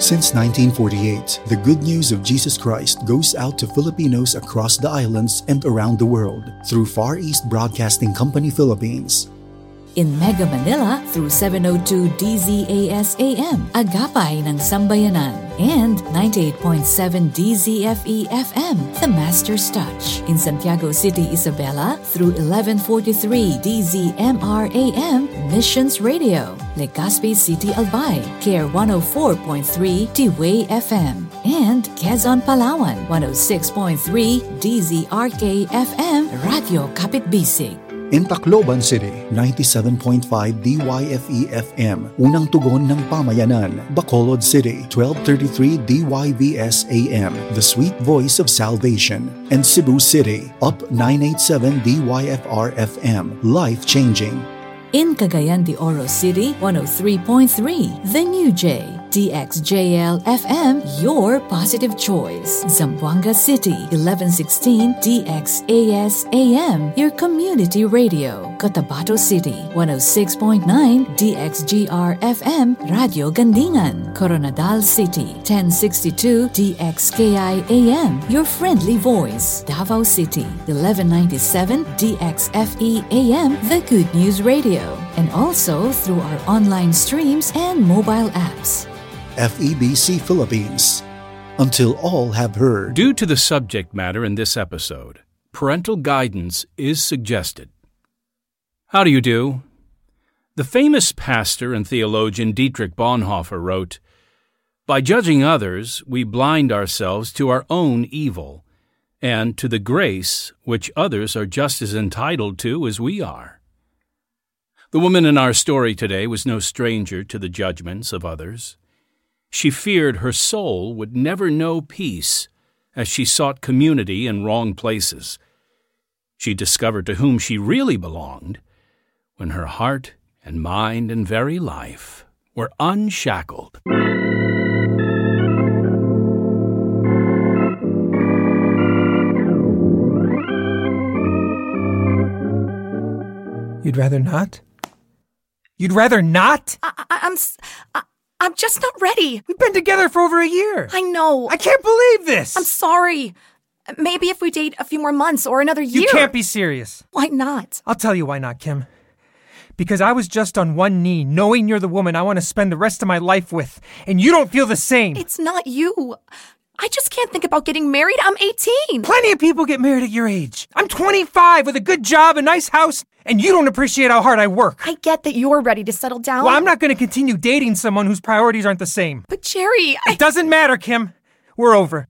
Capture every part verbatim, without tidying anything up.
Since nineteen forty-eight, the good news of Jesus Christ goes out to Filipinos across the islands and around the world through Far East Broadcasting Company Philippines. In Mega Manila through seven oh two D Z A S A M, Agapay ng Sambayanan, and ninety-eight point seven D Z F E F M, The Master's Touch. In Santiago City, Isabela through eleven forty-three D Z M R A M, Missions Radio. Legazpi City, Albay, K R one oh four point three T-Way F M. And Quezon, Palawan, one oh six point three D Z R K F M, Radio Kapitbisig. In Tacloban City, ninety-seven point five D Y F E F M, Unang Tugon ng Pamayanan. Bacolod City, twelve thirty-three D Y V S A M, The Sweet Voice of Salvation. And Cebu City, Up nine eighty-seven D Y F R F M, Life Changing. In Cagayan de Oro City, one oh three point three, The New J, D X J L F M, Your Positive Choice. Zamboanga City, eleven sixteen D X A S A M, Your Community Radio. Cotabato City, one oh six point nine D X G R F M, Radio Gandingan. Coronadal City, ten sixty-two D X K I A M, Your Friendly Voice. Davao City, eleven ninety-seven D X F E A M, The Good News Radio. And also through our online streams and mobile apps. F E B C Philippines. Until all have heard. Due to the subject matter in this episode, parental guidance is suggested. How do you do? The famous pastor and theologian Dietrich Bonhoeffer wrote, "By judging others, we blind ourselves to our own evil and to the grace which others are just as entitled to as we are." The woman in our story today was no stranger to the judgments of others. She feared her soul would never know peace as she sought community in wrong places. She discovered to whom she really belonged when her heart and mind and very life were unshackled. You'd rather not? You'd rather not? I, I, I'm s- I, I'm just not ready. We've been together for over a year. I know. I can't believe this. I'm sorry. Maybe if we date a few more months or another year. You can't be serious. Why not? I'll tell you why not, Kim. Because I was just on one knee, knowing you're the woman I want to spend the rest of my life with, and you don't feel the same. It's not you. I just can't think about getting married. I'm eighteen. Plenty of people get married at your age. I'm twenty-five with a good job, a nice house, and you don't appreciate how hard I work. I get that you're ready to settle down. Well, I'm not going to continue dating someone whose priorities aren't the same. But Jerry, I... It doesn't matter, Kim. We're over.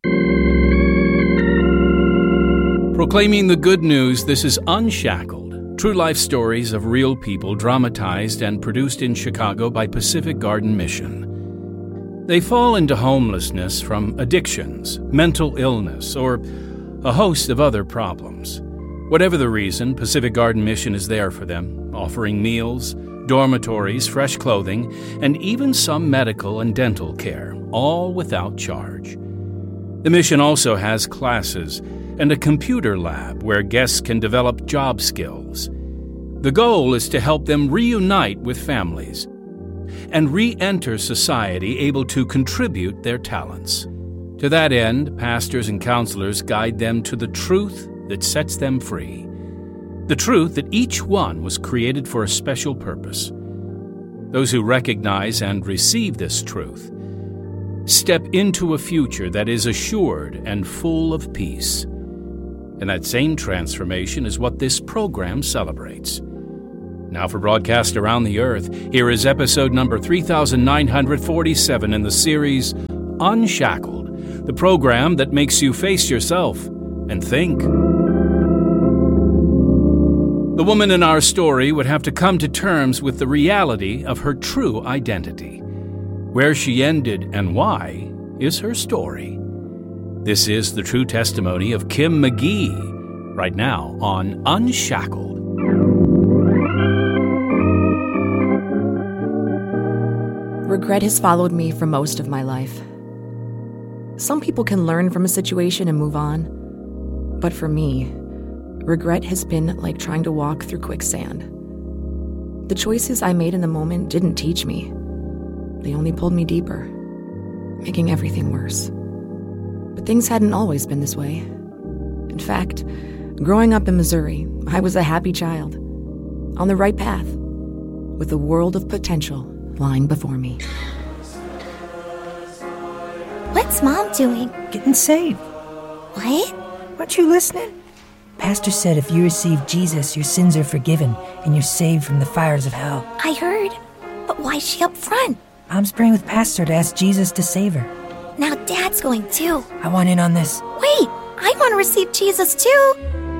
Proclaiming the good news, this is Unshackled, true life stories of real people dramatized and produced in Chicago by Pacific Garden Mission. They fall into homelessness from addictions, mental illness, or a host of other problems. Whatever the reason, Pacific Garden Mission is there for them, offering meals, dormitories, fresh clothing, and even some medical and dental care, all without charge. The mission also has classes and a computer lab where guests can develop job skills. The goal is to help them reunite with families and re-enter society able to contribute their talents. To that end, pastors and counselors guide them to the truth that sets them free. The truth that each one was created for a special purpose. Those who recognize and receive this truth step into a future that is assured and full of peace. And that same transformation is what this program celebrates. Now for broadcast around the earth, here is episode number three thousand nine hundred forty-seven in the series Unshackled, the program that makes you face yourself and think. The woman in our story would have to come to terms with the reality of her true identity. Where she ended and why is her story. This is the true testimony of Kim McGee, right now on Unshackled. Regret has followed me for most of my life. Some people can learn from a situation and move on. But for me, regret has been like trying to walk through quicksand. The choices I made in the moment didn't teach me. They only pulled me deeper. making everything worse. But things hadn't always been this way. In fact, growing up in Missouri, I was a happy child, on the right path, with a world of potential lying before me. What's Mom doing? Getting saved. What? Weren't you listening? Pastor said if you receive Jesus, your sins are forgiven and you're saved from the fires of hell. I heard. But why is she up front? Mom's praying with Pastor to ask Jesus to save her. Now Dad's going too. I want in on this. Wait, I want to receive Jesus too.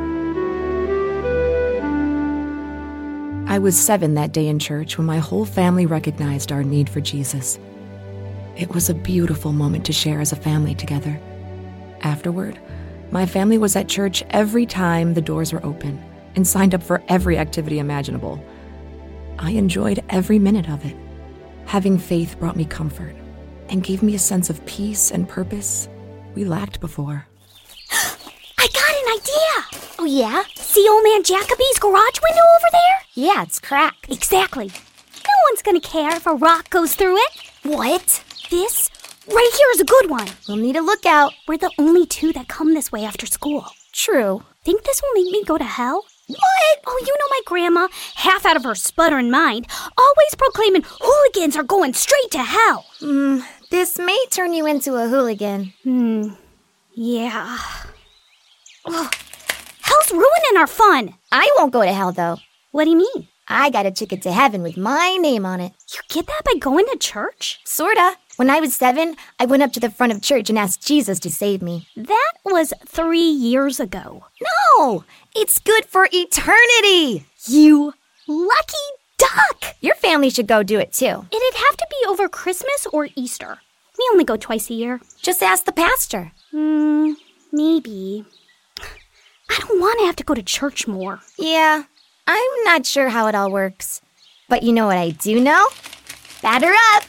I was seven that day in church when my whole family recognized our need for Jesus. It was a beautiful moment to share as a family together. Afterward, my family was at church every time the doors were open and signed up for every activity imaginable. I enjoyed every minute of it. Having faith brought me comfort and gave me a sense of peace and purpose we lacked before. I got an idea! Oh yeah? See old man Jacoby's garage window over there? Yeah, it's cracked. Exactly. No one's gonna care if a rock goes through it. What? This right here is a good one. We'll need a lookout. We're the only two that come this way after school. True. Think this will make me go to hell? What? Oh, you know my grandma, half out of her sputtering mind, always proclaiming hooligans are going straight to hell. Hmm, this may turn you into a hooligan. Hmm, yeah. Oh, hell's ruining our fun. I won't go to hell, though. What do you mean? I got a ticket to heaven with my name on it. You get that by going to church? Sorta. When I was seven, I went up to the front of church and asked Jesus to save me. That was three years ago. No! It's good for eternity! You lucky duck! Your family should go do it, too. It'd have to be over Christmas or Easter. We only go twice a year. Just ask the pastor. Hmm, maybe. I don't want to have to go to church more. Yeah, I'm not sure how it all works. But you know what I do know? Batter up!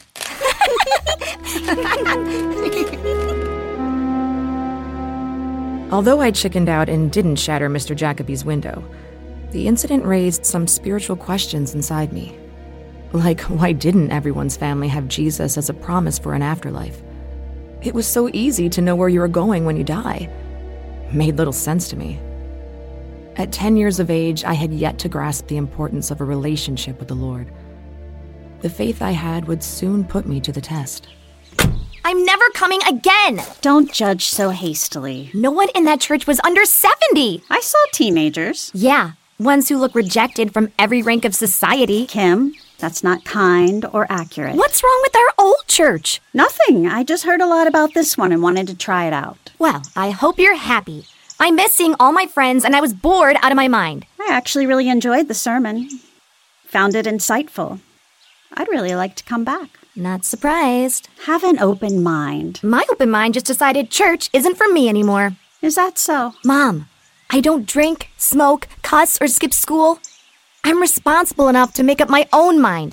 Although I chickened out and didn't shatter Mister Jacoby's window, the incident raised some spiritual questions inside me. Like, why didn't everyone's family have Jesus as a promise for an afterlife? It was so easy to know where you were going when you die. Made little sense to me. At ten years of age, I had yet to grasp the importance of a relationship with the Lord. The faith I had would soon put me to the test. I'm never coming again! Don't judge so hastily. No one in that church was under seventy! I saw teenagers. Yeah, ones who look rejected from every rank of society. Kim, that's not kind or accurate. What's wrong with our old church? Nothing. I just heard a lot about this one and wanted to try it out. Well, I hope you're happy. I miss seeing all my friends and I was bored out of my mind. I actually really enjoyed the sermon. Found it insightful. I'd really like to come back. Not surprised. Have an open mind. My open mind just decided church isn't for me anymore. Is that so? Mom, I don't drink, smoke, cuss, or skip school. I'm responsible enough to make up my own mind.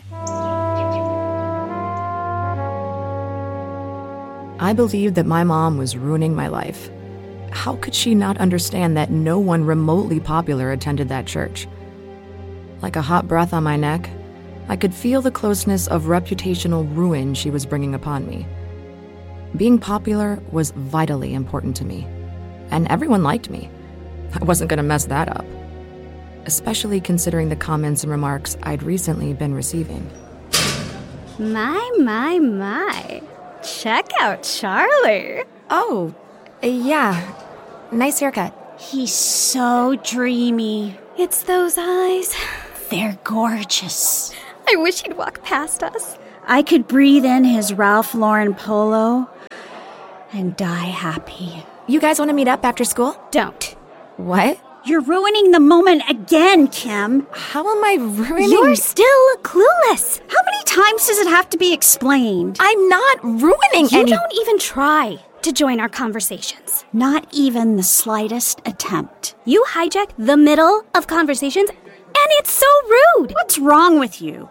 I believed that my mom was ruining my life. How could she not understand that no one remotely popular attended that church? Like a hot breath on my neck, I could feel the closeness of reputational ruin she was bringing upon me. Being popular was vitally important to me, and everyone liked me. I wasn't going to mess that up, especially considering the comments and remarks I'd recently been receiving. My, my, my. Check out Charlie. Oh, yeah. Nice haircut. He's so dreamy. It's those eyes. They're gorgeous. I wish he'd walk past us. I could breathe in his Ralph Lauren polo and die happy. You guys want to meet up after school? Don't. What? You're ruining the moment again, Kim. How am I ruining? You're still clueless. How many times does it have to be explained? I'm not ruining You any- don't even try to join our conversations. Not even the slightest attempt. You hijack the middle of conversations, and it's so rude. What's wrong with you?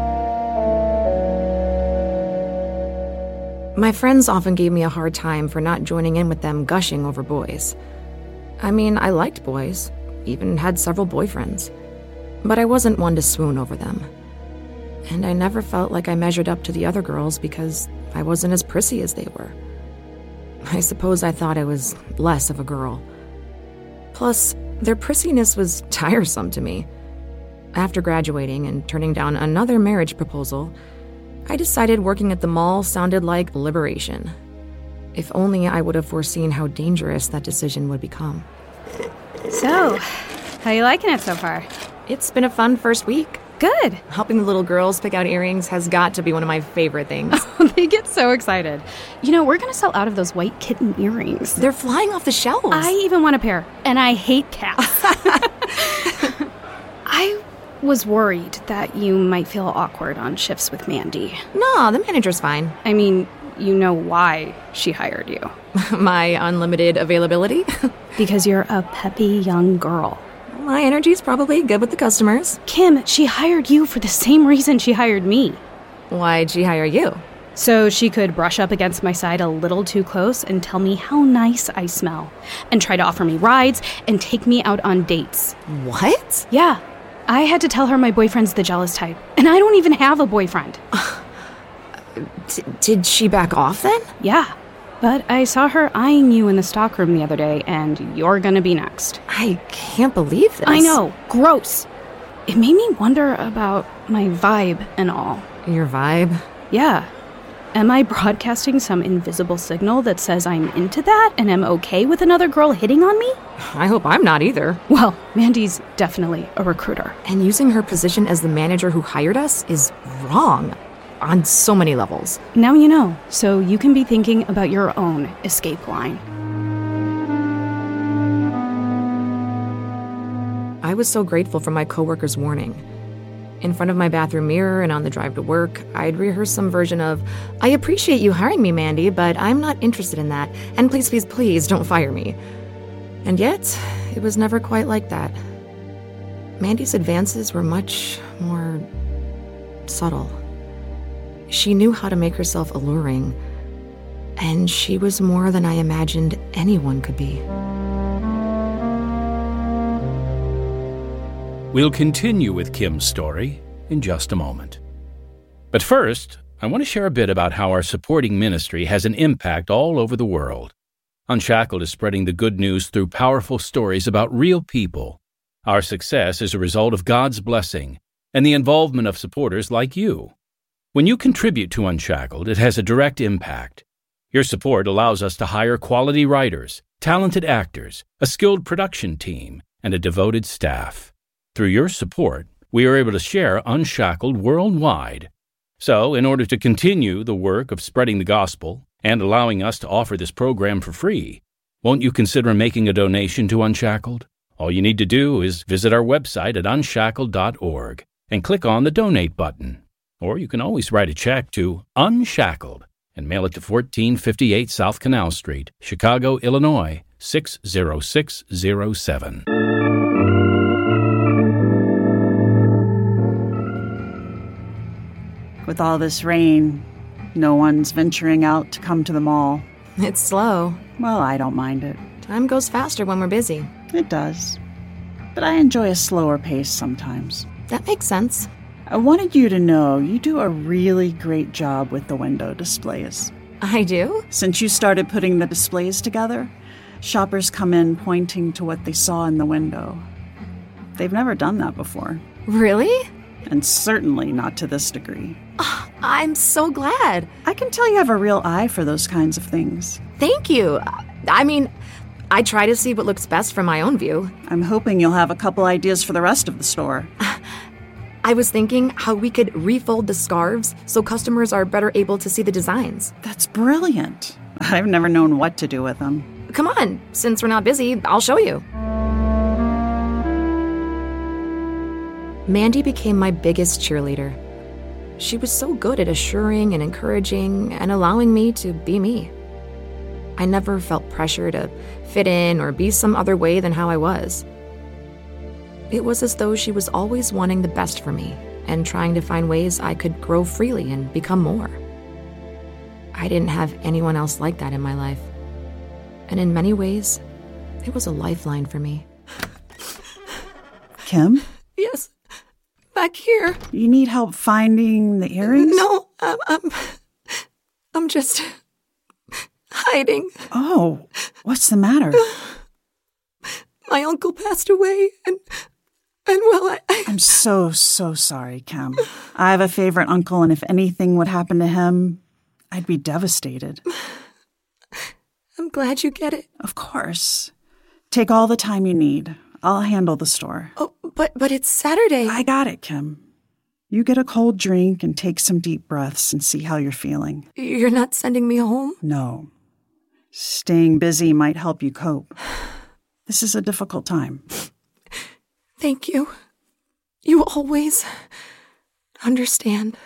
My friends often gave me a hard time for not joining in with them gushing over boys. I mean, I liked boys, even had several boyfriends, but I wasn't one to swoon over them. And I never felt like I measured up to the other girls because I wasn't as prissy as they were. I suppose I thought I was less of a girl. Plus, their prissiness was tiresome to me. After graduating and turning down another marriage proposal, I decided working at the mall sounded like liberation. If only I would have foreseen how dangerous that decision would become. So, how you liking it so far? It's been a fun first week. Good. Helping the little girls pick out earrings has got to be one of my favorite things. Oh, they get so excited. You know, we're going to sell out of those white kitten earrings. They're flying off the shelves. I even want a pair, and I hate cats. I was worried that you might feel awkward on shifts with Mandy. No, the manager's fine. I mean, you know why she hired you. My unlimited availability? Because you're a peppy young girl. My energy's probably good with the customers. Kim, she hired you for the same reason she hired me. Why'd she hire you? So she could brush up against my side a little too close and tell me how nice I smell, and try to offer me rides and take me out on dates. What? Yeah. I had to tell her my boyfriend's the jealous type, and I don't even have a boyfriend. D- did she back off then? Yeah. But I saw her eyeing you in the stockroom the other day, and you're gonna be next. I can't believe this. I know. Gross. It made me wonder about my vibe and all. Your vibe? Yeah. Am I broadcasting some invisible signal that says I'm into that and am okay with another girl hitting on me? I hope I'm not either. Well, Mandy's definitely a recruiter. And using her position as the manager who hired us is wrong. On so many levels. Now you know, so you can be thinking about your own escape line. I was so grateful for my coworker's warning. In front of my bathroom mirror and on the drive to work, I'd rehearse some version of, I appreciate you hiring me, Mandy, but I'm not interested in that, and please, please, please don't fire me. And yet, it was never quite like that. Mandy's advances were much more subtle. She knew how to make herself alluring, and she was more than I imagined anyone could be. We'll continue with Kim's story in just a moment. But first, I want to share a bit about how our supporting ministry has an impact all over the world. Unshackled is spreading the good news through powerful stories about real people. Our success is a result of God's blessing and the involvement of supporters like you. When you contribute to Unshackled, it has a direct impact. Your support allows us to hire quality writers, talented actors, a skilled production team, and a devoted staff. Through your support, we are able to share Unshackled worldwide. So, in order to continue the work of spreading the gospel and allowing us to offer this program for free, won't you consider making a donation to Unshackled? All you need to do is visit our website at unshackled dot org and click on the Donate button. Or you can always write a check to Unshackled and mail it to fourteen fifty-eight South Canal Street, Chicago, Illinois, six zero six zero seven. With all this rain, no one's venturing out to come to the mall. It's slow. Well, I don't mind it. Time goes faster when we're busy. It does. But I enjoy a slower pace sometimes. That makes sense. I wanted you to know you do a really great job with the window displays. I do? Since you started putting the displays together, shoppers come in pointing to what they saw in the window. They've never done that before. Really? And certainly not to this degree. Oh, I'm so glad. I can tell you have a real eye for those kinds of things. Thank you. I mean, I try to see what looks best from my own view. I'm hoping you'll have a couple ideas for the rest of the store. I was thinking how we could refold the scarves so customers are better able to see the designs. That's brilliant. I've never known what to do with them. Come on, since we're not busy, I'll show you. Mandy became my biggest cheerleader. She was so good at assuring and encouraging and allowing me to be me. I never felt pressure to fit in or be some other way than how I was. It was as though she was always wanting the best for me and trying to find ways I could grow freely and become more. I didn't have anyone else like that in my life. And in many ways, it was a lifeline for me. Kim? Yes. My back here. You need help finding the earrings? No, I'm, I'm, I'm just hiding. Oh, what's the matter? My uncle passed away, and, and well, I, I... I'm so, so sorry, Kim. I have a favorite uncle, and if anything would happen to him, I'd be devastated. I'm glad you get it. Of course. Take all the time you need. I'll handle the store. Oh, but but it's Saturday. I got it, Kim. You get a cold drink and take some deep breaths and see how you're feeling. You're not sending me home? No. Staying busy might help you cope. This is a difficult time. Thank you. You always understand.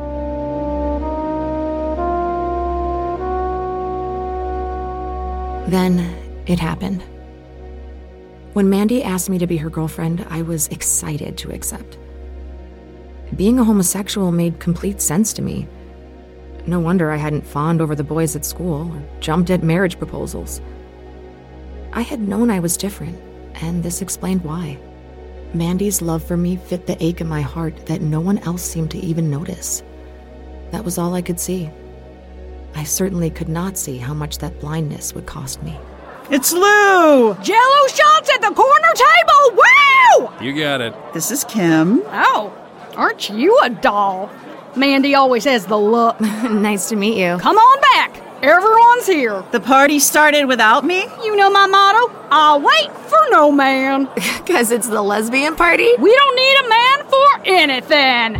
Then it happened. When Mandy asked me to be her girlfriend, I was excited to accept. Being a homosexual made complete sense to me. No wonder I hadn't fawned over the boys at school or jumped at marriage proposals. I had known I was different, and this explained why. Mandy's love for me fit the ache in my heart that no one else seemed to even notice. That was all I could see. I certainly could not see how much that blindness would cost me. It's Lou! Jell-O shots at the corner table! Woo! You got it. This is Kim. Oh, aren't you a doll? Mandy always has the look. Nice to meet you. Come on back. Everyone's here. The party started without me? You know my motto. I'll wait for no man. Because it's the lesbian party? We don't need a man for anything.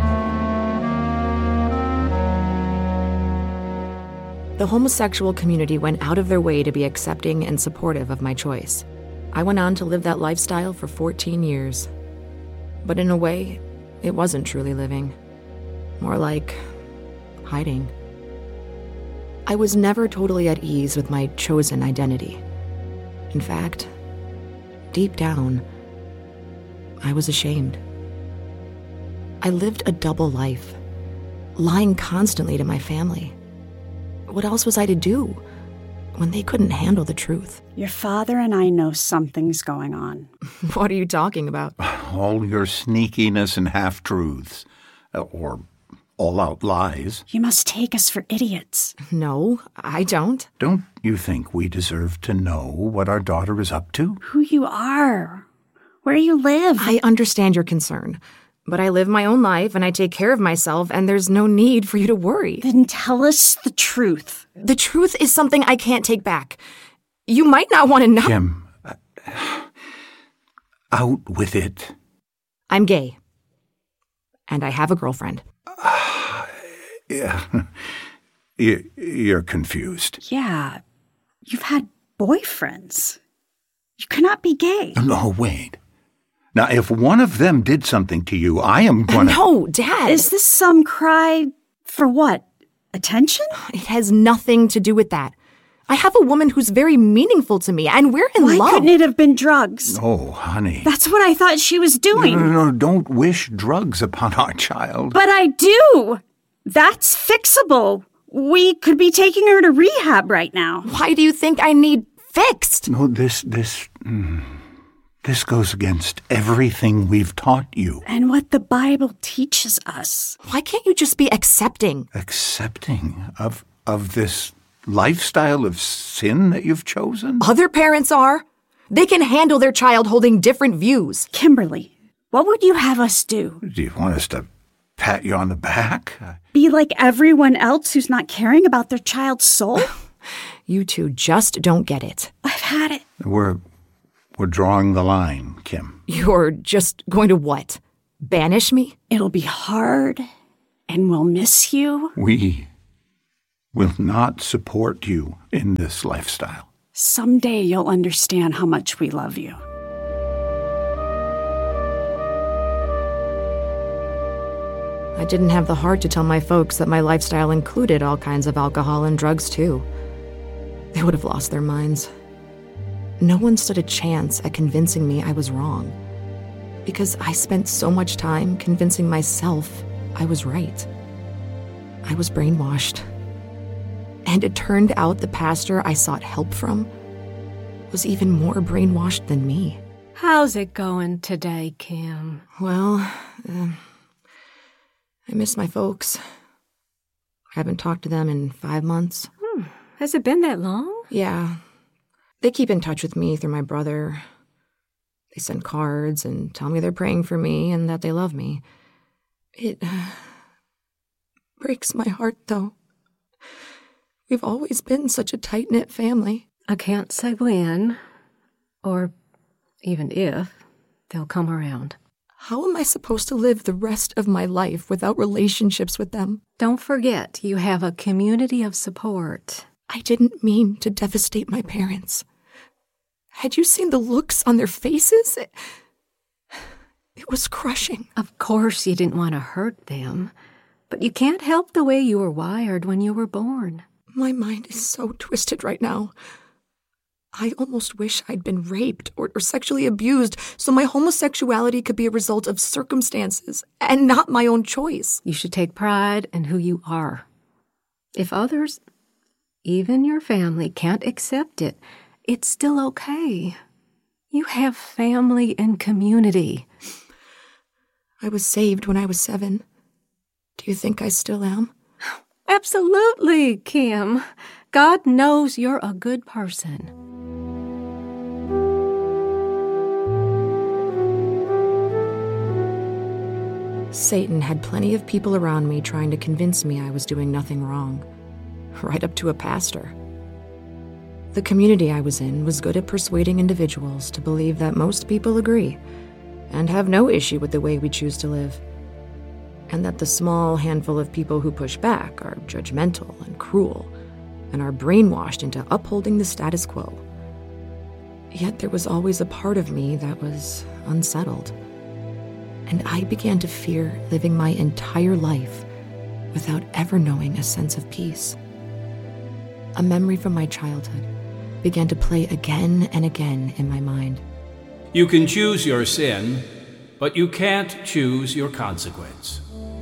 The homosexual community went out of their way to be accepting and supportive of my choice. I went on to live that lifestyle for fourteen years. But in a way, it wasn't truly living. More like hiding. I was never totally at ease with my chosen identity. In fact, deep down, I was ashamed. I lived a double life, lying constantly to my family. What else was I to do when they couldn't handle the truth? Your father and I know something's going on. What are you talking about? All your sneakiness and half-truths, or all-out lies. You must take us for idiots. No, I don't. Don't you think we deserve to know what our daughter is up to? Who you are, where you live. I understand your concern. But I live my own life, and I take care of myself, and there's no need for you to worry. Then tell us the truth. The truth is something I can't take back. You might not want to know. Kim, uh, out with it. I'm gay. And I have a girlfriend. Uh, yeah. you, you're confused. Yeah. You've had boyfriends. You cannot be gay. No, wait. Now, if one of them did something to you, I am going to... No, Dad! Is this some cry for what? Attention? It has nothing to do with that. I have a woman who's very meaningful to me, and we're in Why love. Why couldn't it have been drugs? Oh, honey. That's what I thought she was doing. No, no, no, don't wish drugs upon our child. But I do! That's fixable. We could be taking her to rehab right now. Why do you think I need fixed? No, this, this... Mm. This goes against everything we've taught you. And what the Bible teaches us. Why can't you just be accepting? Accepting of of this lifestyle of sin that you've chosen? Other parents are. They can handle their child holding different views. Kimberly, what would you have us do? Do you want us to pat you on the back? Be like everyone else who's not caring about their child's soul? You two just don't get it. I've had it. We're... We're drawing the line, Kim. You're just going to what? Banish me? It'll be hard, and we'll miss you. We will not support you in this lifestyle. Someday you'll understand how much we love you. I didn't have the heart to tell my folks that my lifestyle included all kinds of alcohol and drugs, too. They would have lost their minds. No one stood a chance at convincing me I was wrong, because I spent so much time convincing myself I was right. I was brainwashed. And it turned out the pastor I sought help from was even more brainwashed than me. How's it going today, Kim? Well, uh, I miss my folks. I haven't talked to them in five months. Hmm. Has it been that long? Yeah. They keep in touch with me through my brother. They send cards and tell me they're praying for me and that they love me. It uh, breaks my heart, though. We've always been such a tight-knit family. I can't say when, or even if, they'll come around. How am I supposed to live the rest of my life without relationships with them? Don't forget, you have a community of support. I didn't mean to devastate my parents. Had you seen the looks on their faces? It, it was crushing. Of course you didn't want to hurt them, but you can't help the way you were wired when you were born. My mind is so twisted right now. I almost wish I'd been raped or, or sexually abused so my homosexuality could be a result of circumstances and not my own choice. You should take pride in who you are. If others, even your family, can't accept it, it's still okay. You have family and community. I was saved when I was seven. Do you think I still am? Absolutely, Kim. God knows you're a good person. Satan had plenty of people around me trying to convince me I was doing nothing wrong, right up to a pastor. The community I was in was good at persuading individuals to believe that most people agree and have no issue with the way we choose to live, and that the small handful of people who push back are judgmental and cruel and are brainwashed into upholding the status quo. Yet there was always a part of me that was unsettled, and I began to fear living my entire life without ever knowing a sense of peace. A memory from my childhood began to play again and again in my mind. You can choose your sin, but you can't choose your consequence.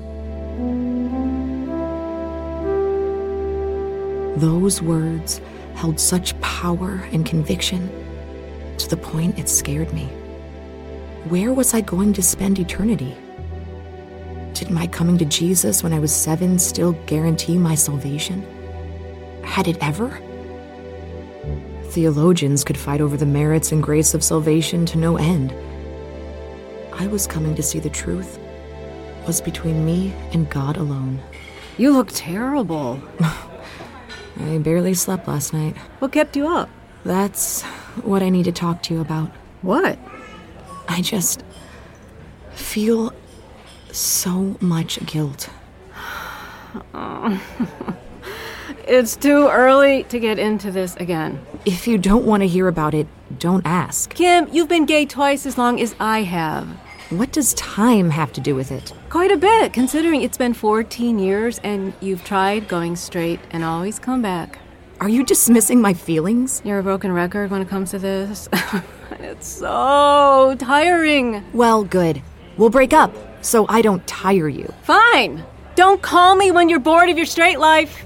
Those words held such power and conviction to the point it scared me. Where was I going to spend eternity? Did my coming to Jesus when I was seven still guarantee my salvation? Had it ever? Theologians could fight over the merits and grace of salvation to no end. I was coming to see the truth was between me and God alone. You look terrible. I barely slept last night. What kept you up? That's what I need to talk to you about. What? I just feel so much guilt. Oh. It's too early to get into this again. If you don't want to hear about it, don't ask. Kim, you've been gay twice as long as I have. What does time have to do with it? Quite a bit, considering it's been fourteen years and you've tried going straight and always come back. Are you dismissing my feelings? You're a broken record when it comes to this. It's so tiring. Well, good. We'll break up, so I don't tire you. Fine. Don't call me when you're bored of your straight life.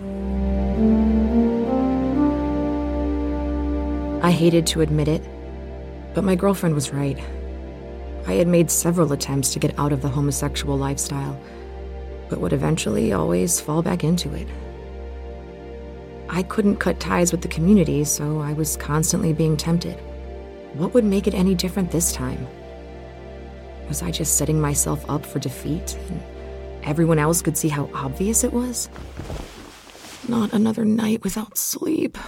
I hated to admit it, but my girlfriend was right. I had made several attempts to get out of the homosexual lifestyle, but would eventually always fall back into it. I couldn't cut ties with the community, so I was constantly being tempted. What would make it any different this time? Was I just setting myself up for defeat, and everyone else could see how obvious it was? Not another night without sleep.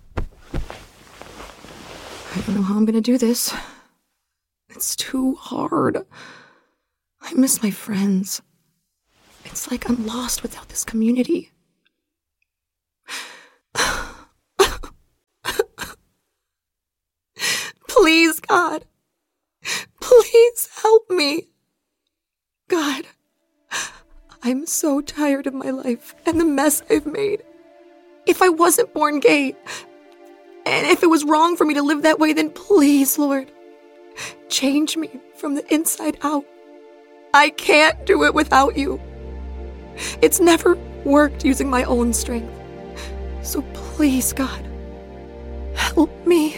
I don't know how I'm gonna do this. It's too hard. I miss my friends. It's like I'm lost without this community. Please, God. Please help me. God, I'm so tired of my life and the mess I've made. If I wasn't born gay, and if it was wrong for me to live that way, then please, Lord, change me from the inside out. I can't do it without you. It's never worked using my own strength. So please, God, help me.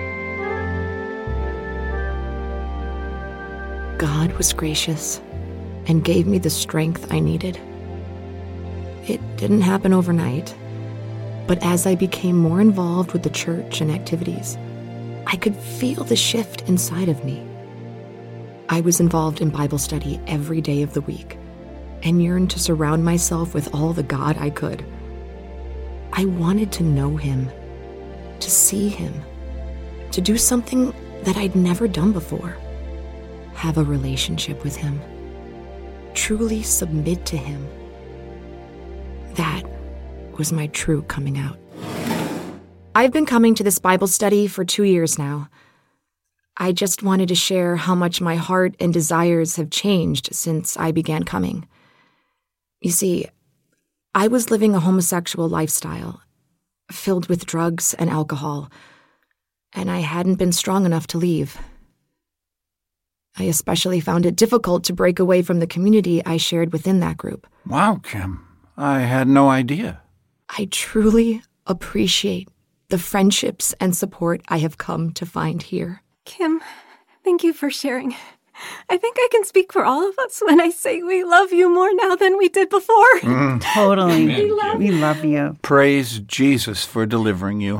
God was gracious. and gave me the strength I needed. It didn't happen overnight, but as I became more involved with the church and activities, I could feel the shift inside of me. I was involved in Bible study every day of the week and yearned to surround myself with all the God I could. I wanted to know Him, to see Him, to do something that I'd never done before. Have a relationship with Him. Truly submit to Him. That was my true coming out. I've been coming to this Bible study for two years now. I just wanted to share how much my heart and desires have changed since I began coming. You see, I was living a homosexual lifestyle, filled with drugs and alcohol, and I hadn't been strong enough to leave. I especially found it difficult to break away from the community I shared within that group. Wow, Kim. I had no idea. I truly appreciate the friendships and support I have come to find here. Kim, thank you for sharing. I think I can speak for all of us when I say we love you more now than we did before. Mm. Totally. We love we love you. Praise Jesus for delivering you.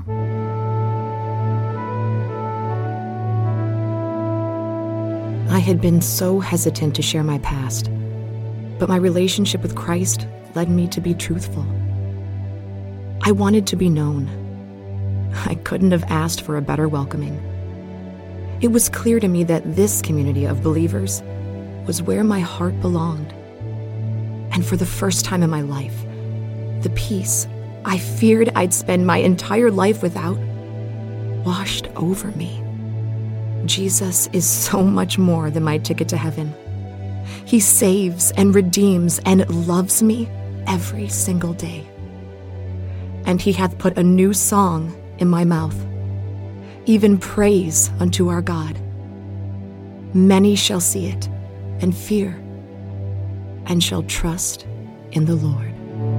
I had been so hesitant to share my past, but my relationship with Christ led me to be truthful. I wanted to be known. I couldn't have asked for a better welcoming. It was clear to me that this community of believers was where my heart belonged. And for the first time in my life, the peace I feared I'd spend my entire life without washed over me. Jesus is so much more than my ticket to heaven. He saves and redeems and loves me every single day. And He hath put a new song in my mouth, even praise unto our God. Many shall see it and fear, and shall trust in the Lord.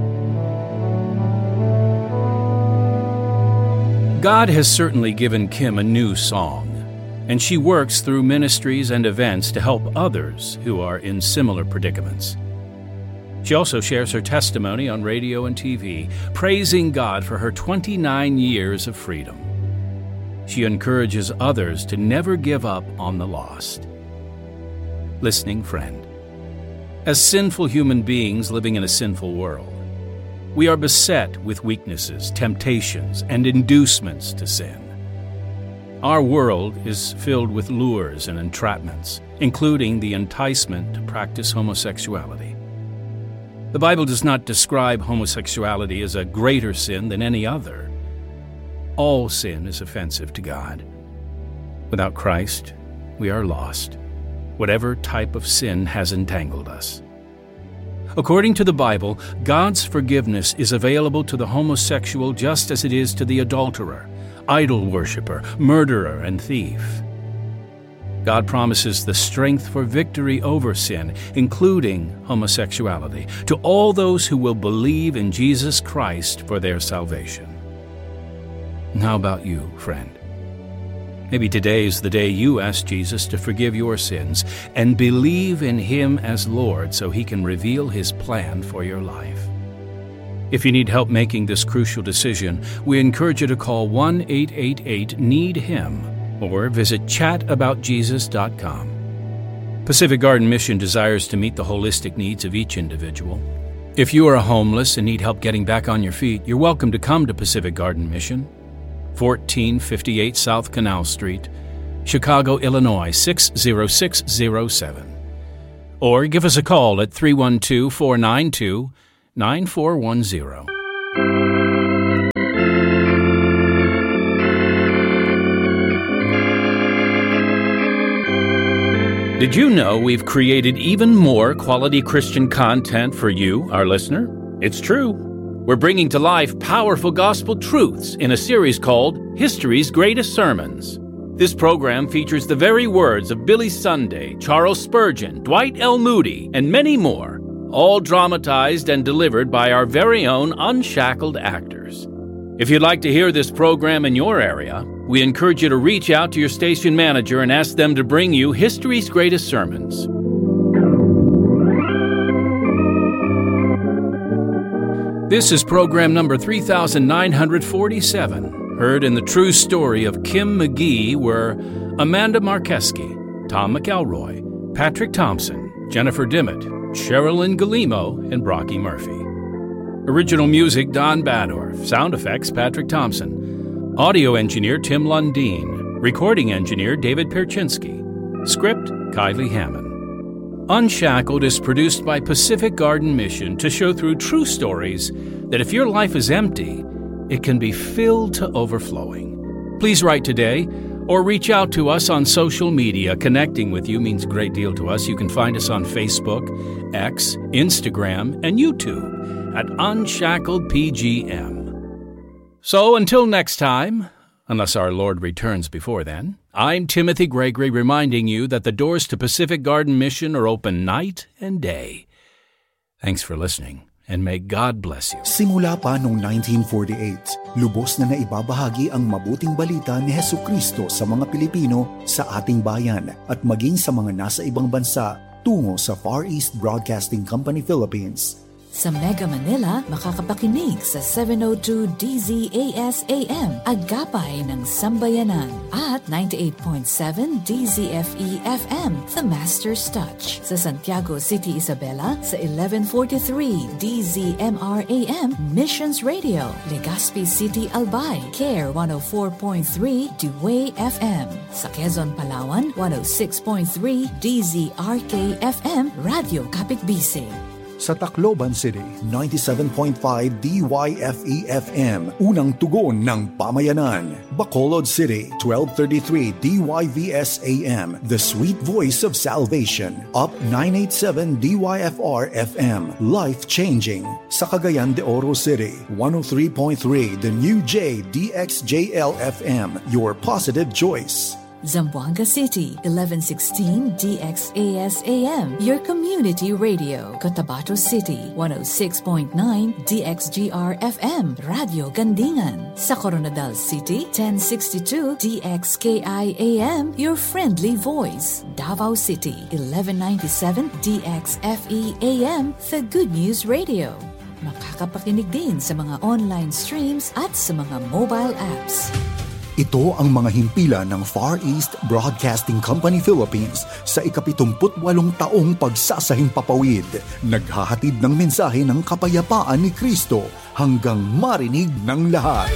God has certainly given Kim a new song, and she works through ministries and events to help others who are in similar predicaments. She also shares her testimony on radio and T V, praising God for her twenty-nine years of freedom. She encourages others to never give up on the lost. Listening friend, as sinful human beings living in a sinful world, we are beset with weaknesses, temptations, and inducements to sin. Our world is filled with lures and entrapments, including the enticement to practice homosexuality. The Bible does not describe homosexuality as a greater sin than any other. All sin is offensive to God. Without Christ, we are lost, whatever type of sin has entangled us. According to the Bible, God's forgiveness is available to the homosexual just as it is to the adulterer, idol worshiper, murderer, and thief. God promises the strength for victory over sin, including homosexuality, to all those who will believe in Jesus Christ for their salvation. How about you, friend? Maybe today is the day you ask Jesus to forgive your sins and believe in Him as Lord so He can reveal His plan for your life. If you need help making this crucial decision, we encourage you to call one eight eight eight need him or visit chat about jesus dot com. Pacific Garden Mission desires to meet the holistic needs of each individual. If you are homeless and need help getting back on your feet, you're welcome to come to Pacific Garden Mission, fourteen fifty-eight South Canal Street, Chicago, Illinois six zero six zero seven. Or give us a call at three one two, four nine two, nine four one zero. Did you know we've created even more quality Christian content for you, our listener? It's true. We're bringing to life powerful gospel truths in a series called History's Greatest Sermons. This program features the very words of Billy Sunday, Charles Spurgeon, Dwight L. Moody, and many more, all dramatized and delivered by our very own unshackled actors. If you'd like to hear this program in your area, we encourage you to reach out to your station manager and ask them to bring you History's Greatest Sermons. This is program number three thousand nine hundred forty-seven, heard in the true story of Kim McGee were Amanda Marqueski, Tom McElroy, Patrick Thompson, Jennifer Dimmitt, Sherilyn Galimo, and Brocky Murphy. Original music, Don Badorf. Sound effects, Patrick Thompson. Audio engineer, Tim Lundeen. Recording engineer, David Perchinsky. Script, Kylie Hammond. Unshackled is produced by Pacific Garden Mission to show through true stories that if your life is empty, it can be filled to overflowing. Please write today or reach out to us on social media. Connecting with you means a great deal to us. You can find us on Facebook, X, Instagram, and YouTube at Unshackled P G M. So until next time, unless our Lord returns before then, I'm Timothy Gregory reminding you that the doors to Pacific Garden Mission are open night and day. Thanks for listening, and may God bless you. Simula pa noong nineteen forty-eight, lubos na naibabahagi ang mabuting balita ni Hesukristo sa mga Pilipino sa ating bayan at maging sa mga nasa ibang bansa tungo sa Far East Broadcasting Company Philippines. Sa Mega Manila, makakapakinig sa seven oh two D Z A S A M, Agapay ng Sambayanan, at ninety-eight point seven D Z F E F M, The Master's Touch. Sa Santiago City, Isabela, sa eleven forty-three D Z M R A M, Missions Radio. Legazpi City, Albay, Care one oh four point three Dewey F M. Sa Quezon, Palawan, one oh six point three D Z R K F M, Radio Kapitbisig. Sa Tacloban City, ninety-seven point five D Y F E F M, unang tugon ng pamayanan. Bacolod City, twelve thirty-three D Y V S A M, the sweet voice of salvation. Up nine eighty-seven D Y F R F M, life-changing. Sa Cagayan de Oro City, one oh three point three The New J D X J L F M, your positive choice. Zamboanga City, eleven sixteen D X A S A M, your community radio. Cotabato City, one oh six point nine D X G R F M, Radio Gandingan. Sa Coronadal City, ten sixty-two D X K I A M, your friendly voice. Davao City, eleven ninety-seven D X F E A M, the Good News Radio. Makakapakinig din sa mga online streams at sa mga mobile apps. Ito ang mga himpilan ng Far East Broadcasting Company Philippines sa ikapitumput walong taong pagsasahing papawid. Naghahatid ng mensahe ng kapayapaan ni Kristo hanggang marinig ng lahat.